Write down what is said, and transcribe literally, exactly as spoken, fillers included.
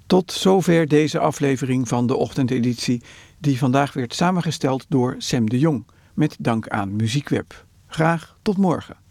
Tot zover deze aflevering van de ochtendeditie, die vandaag werd samengesteld door Sam de Jong, met dank aan Muziekweb. Graag tot morgen.